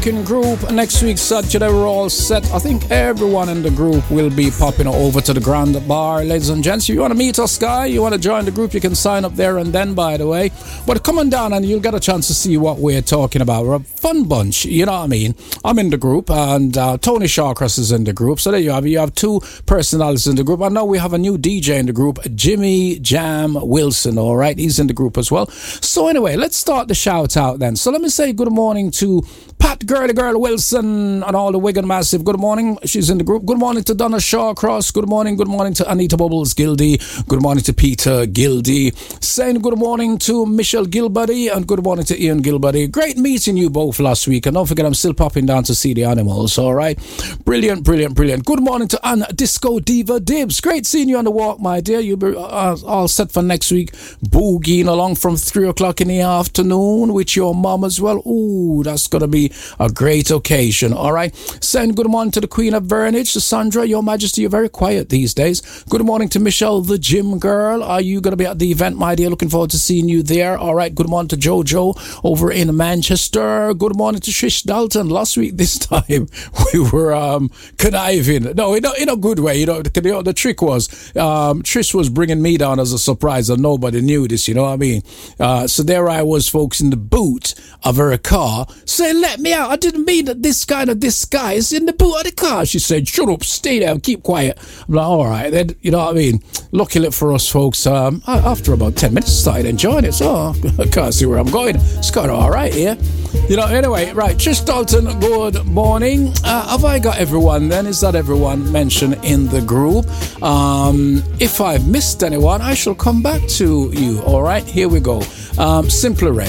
Group. Next week, Saturday, we're all set. I think everyone in the group will be popping over to the Grand Bar. Ladies and gents, if you want to meet us, guy, you want to join the group, you can sign up there and then, by the way. But come on down and you'll get a chance to see what we're talking about. We're a fun bunch, you know what I mean? I'm in the group and Tony Shawcross is in the group. So there you have it. You have two personalities in the group. I know we have a new DJ in the group, Jimmy Jam Wilson, all right? He's in the group as well. So anyway, let's start the shout out then. So let me say good morning to Pat Girl Wilson and all the Wigan Massive. Good morning. She's in the group. Good morning to Donna Shawcross. Good morning. Good morning to Anita Bubbles Gildy. Good morning to Peter Gildy. Saying good morning to Michelle Gilbody and good morning to Ian Gilbody. Great meeting you both last week. And don't forget, I'm still popping down to see the animals. All right. Brilliant. Good morning to Anna Disco Diva Dibs. Great seeing you on the walk, my dear. You'll be all set for next week. Boogieing along from 3 o'clock in the afternoon with your mom as well. Ooh, that's going to be a great occasion. All right. Send good morning to the Queen of Vernage, to Sandra. Your Majesty, you're very quiet these days. Good morning to Michelle, the gym girl. Are you going to be at the event, my dear? Looking forward to seeing you there. All right. Good morning to Jojo over in Manchester. Good morning to Trish Dalton. Last week, this time, we were conniving. No, in a good way. The trick was Trish was bringing me down as a surprise and nobody knew this, you know what I mean? So there I was, folks, in the boot of her car saying, let me out. I didn't mean that this kind of disguise in the boot of the car. She said, shut up, stay there, keep quiet. I'm like, all right, then, you know what I mean? Luckily for us, folks, after about 10 minutes, I started enjoying it. So I can't see where I'm going. It's kind of all right here. You know, anyway, right, Trish Dalton, good morning. Have I got everyone then? Is that everyone mentioned in the group? If I've missed anyone, I shall come back to you. All right, here we go. Simply Red.